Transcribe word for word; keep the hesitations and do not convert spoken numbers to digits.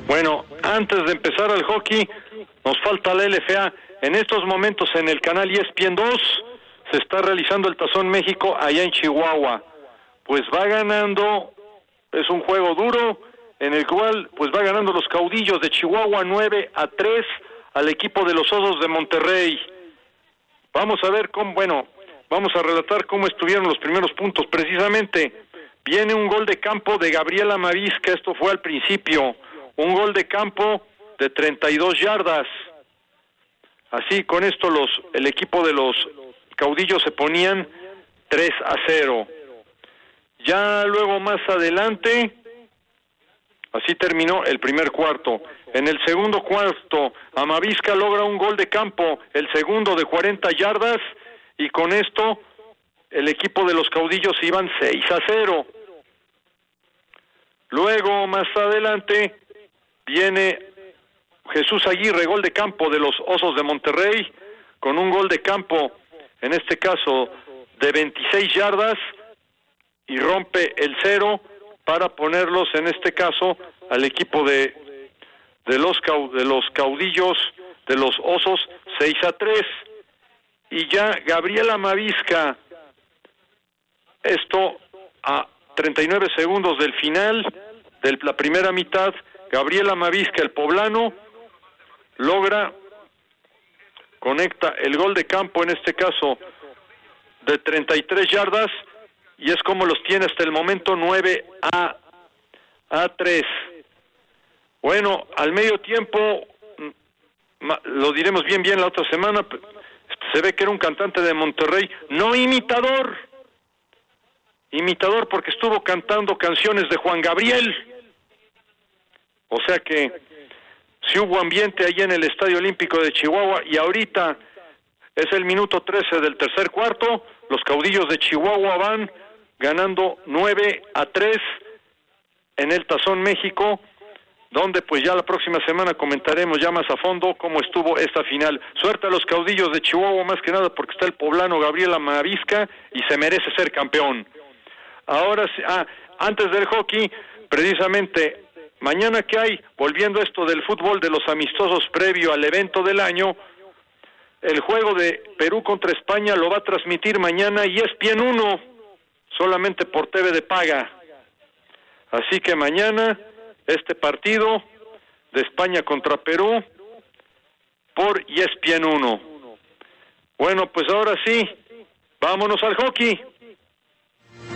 Bueno, antes de empezar al hockey, nos falta la L F A. En estos momentos en el canal E S P N dos se está realizando el Tazón México allá en Chihuahua. Pues va ganando, es un juego duro, en el cual pues va ganando los Caudillos de Chihuahua nueve a tres al equipo de los Osos de Monterrey. Vamos a ver cómo, bueno, vamos a relatar cómo estuvieron los primeros puntos. Precisamente, viene un gol de campo de Gabriela Mavisca, esto fue al principio, un gol de campo de treinta y dos yardas. Así, con esto los el equipo de los Caudillos se ponían tres a cero. Ya luego más adelante, así terminó el primer cuarto. En el segundo cuarto, Amavisca logra un gol de campo, el segundo de cuarenta yardas, y con esto el equipo de los Caudillos iban seis a cero. Luego, más adelante, viene Jesús Aguirre, gol de campo de los Osos de Monterrey, con un gol de campo, en este caso, de veintiséis yardas, y rompe el cero para ponerlos, en este caso, al equipo de, de, los, de los Caudillos, de los Osos, seis a tres. Y ya Gabriela Mavisca, esto a treinta y nueve segundos del final de la primera mitad, Gabriela Mavisca, el poblano, logra, conecta el gol de campo, en este caso, de treinta y tres yardas, y es como los tiene hasta el momento, nueve a tres. Bueno, al medio tiempo, lo diremos bien bien la otra semana, se ve que era un cantante de Monterrey, no imitador, imitador porque estuvo cantando canciones de Juan Gabriel, o sea que si hubo ambiente allí en el Estadio Olímpico de Chihuahua. Y ahorita es el minuto trece del tercer cuarto, los Caudillos de Chihuahua van ganando nueve a tres en el Tazón México, donde pues ya la próxima semana comentaremos ya más a fondo cómo estuvo esta final. Suerte a los Caudillos de Chihuahua, más que nada porque está el poblano Gabriela Mavisca y se merece ser campeón. Ahora, ah, antes del hockey, precisamente, mañana que hay, volviendo a esto del fútbol de los amistosos previo al evento del año, el juego de Perú contra España lo va a transmitir mañana E S P N uno, solamente por T V de paga. Así que mañana este partido de España contra Perú por E S P N uno. Bueno, pues ahora sí, vámonos al hockey.